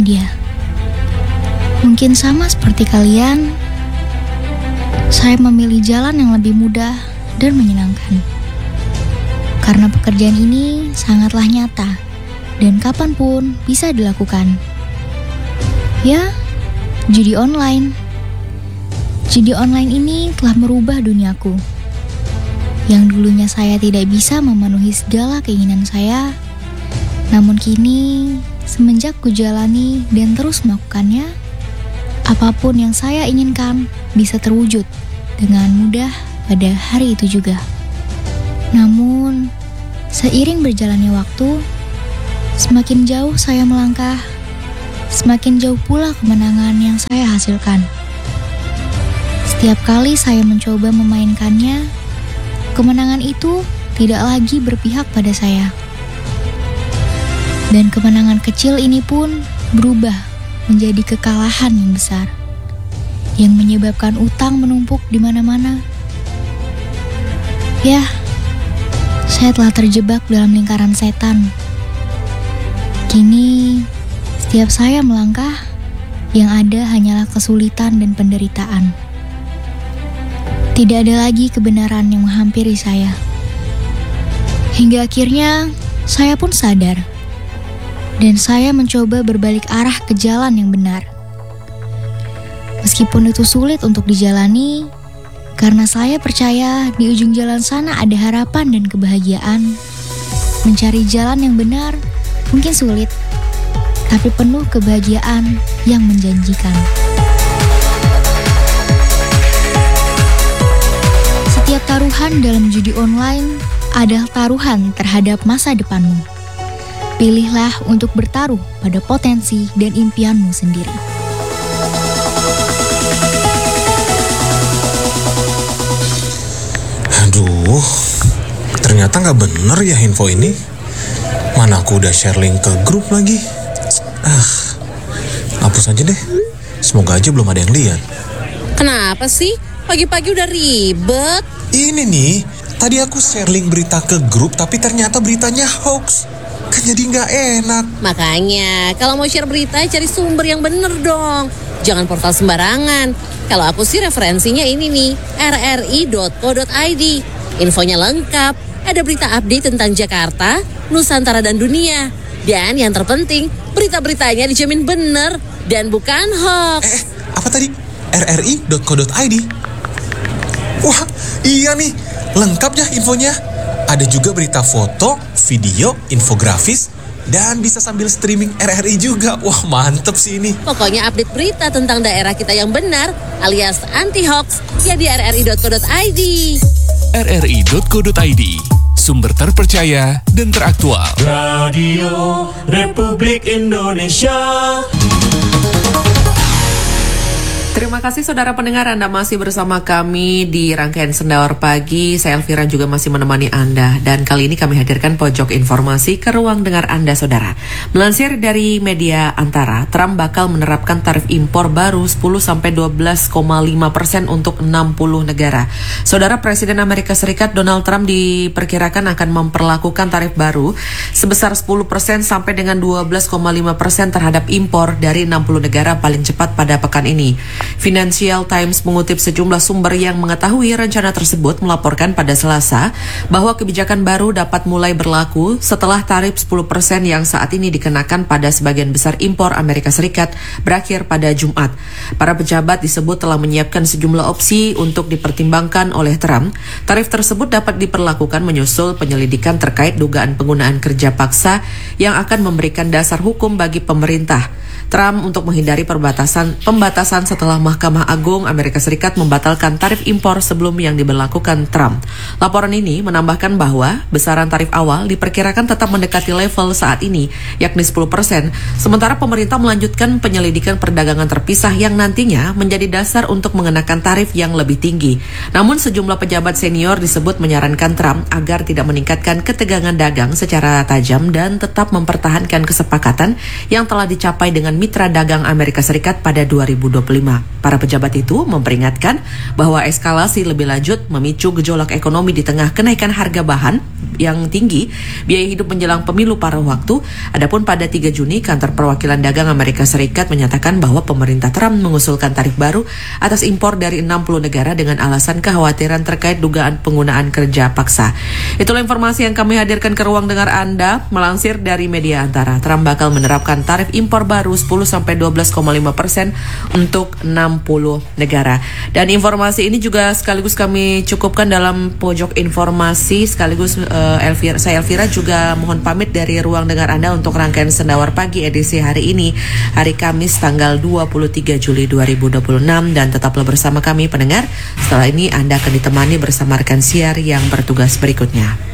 Nadia. Mungkin sama seperti kalian, saya memilih jalan yang lebih mudah dan menyenangkan. Karena pekerjaan ini sangatlah nyata dan kapanpun bisa dilakukan. Ya, judi online. Judi online ini telah merubah duniaku. Yang dulunya saya tidak bisa memenuhi segala keinginan saya, namun kini semenjak kujalani dan terus melakukannya, apapun yang saya inginkan bisa terwujud dengan mudah pada hari itu juga. Namun, seiring berjalannya waktu, semakin jauh saya melangkah, semakin jauh pula kemenangan yang saya hasilkan. Setiap kali saya mencoba memainkannya, kemenangan itu tidak lagi berpihak pada saya. Dan kemenangan kecil ini pun berubah menjadi kekalahan yang besar, yang menyebabkan utang menumpuk di mana-mana. Ya, saya telah terjebak dalam lingkaran setan. Kini, setiap saya melangkah, yang ada hanyalah kesulitan dan penderitaan. Tidak ada lagi kebenaran yang menghampiri saya. Hingga akhirnya, saya pun sadar. Dan saya mencoba berbalik arah ke jalan yang benar. Meskipun itu sulit untuk dijalani, karena saya percaya di ujung jalan sana ada harapan dan kebahagiaan. Mencari jalan yang benar mungkin sulit, tapi penuh kebahagiaan yang menjanjikan. Setiap taruhan dalam judi online adalah taruhan terhadap masa depanmu. Pilihlah untuk bertaruh pada potensi dan impianmu sendiri. Aduh, ternyata nggak bener ya info ini. Mana aku udah share link ke grup lagi. Hapus aja deh. Semoga aja belum ada yang lihat. Kenapa sih? Pagi-pagi udah ribet. Ini nih, tadi aku share link berita ke grup tapi ternyata beritanya hoax. Kan jadi nggak enak. Makanya, kalau mau share berita, cari sumber yang bener dong. Jangan portal sembarangan. Kalau aku sih referensinya ini nih, rri.co.id. Infonya lengkap, ada berita update tentang Jakarta, Nusantara dan dunia. Dan yang terpenting, berita-beritanya dijamin bener dan bukan hoax. Apa tadi? rri.co.id? Wah, iya nih, lengkap ya infonya. Ada juga berita foto, video, infografis, dan bisa sambil streaming RRI juga. Wah, mantep sih ini. Pokoknya update berita tentang daerah kita yang benar, alias anti-hoax, ya di rri.co.id. rri.co.id, sumber terpercaya dan teraktual. Radio Republik Indonesia. Terima kasih saudara pendengar, Anda masih bersama kami di rangkaian Sendawar Pagi. Saya Elvira juga masih menemani Anda. Dan kali ini kami hadirkan pojok informasi ke ruang dengar Anda saudara. Melansir dari media Antara, Trump bakal menerapkan tarif impor baru 10-12,5% untuk 60 negara. Saudara, Presiden Amerika Serikat Donald Trump diperkirakan akan memperlakukan tarif baru sebesar 10% sampai dengan 12,5% terhadap impor dari 60 negara paling cepat pada pekan ini. Financial Times mengutip sejumlah sumber yang mengetahui rencana tersebut melaporkan pada Selasa bahwa kebijakan baru dapat mulai berlaku setelah tarif 10% yang saat ini dikenakan pada sebagian besar impor Amerika Serikat berakhir pada Jumat. Para pejabat disebut telah menyiapkan sejumlah opsi untuk dipertimbangkan oleh Trump. Tarif tersebut dapat diperlakukan menyusul penyelidikan terkait dugaan penggunaan kerja paksa yang akan memberikan dasar hukum bagi pemerintah. Trump untuk menghindari pembatasan setelah Mahkamah Agung Amerika Serikat membatalkan tarif impor sebelum yang diberlakukan Trump. Laporan ini menambahkan bahwa besaran tarif awal diperkirakan tetap mendekati level saat ini, yakni 10%, sementara pemerintah melanjutkan penyelidikan perdagangan terpisah yang nantinya menjadi dasar untuk mengenakan tarif yang lebih tinggi. Namun sejumlah pejabat senior disebut menyarankan Trump agar tidak meningkatkan ketegangan dagang secara tajam dan tetap mempertahankan kesepakatan yang telah dicapai dengan mitra dagang Amerika Serikat pada 2025. Para pejabat itu memperingatkan bahwa eskalasi lebih lanjut memicu gejolak ekonomi di tengah kenaikan harga bahan yang tinggi, biaya hidup menjelang pemilu paruh waktu. Adapun pada 3 Juni, kantor perwakilan dagang Amerika Serikat menyatakan bahwa pemerintah Trump mengusulkan tarif baru atas impor dari 60 negara dengan alasan kekhawatiran terkait dugaan penggunaan kerja paksa. Itulah informasi yang kami hadirkan ke ruang dengar Anda. Melansir dari media Antara, Trump bakal menerapkan tarif impor baru 10-12,5% untuk 60 negara. Dan informasi ini juga sekaligus kami cukupkan dalam pojok informasi. Sekaligus saya Elvira juga mohon pamit dari ruang dengar Anda untuk rangkaian Sendawar Pagi edisi hari ini, hari Kamis tanggal 23 Juli 2026. Dan tetaplah bersama kami pendengar. Setelah ini Anda akan ditemani bersama rekan siar yang bertugas berikutnya.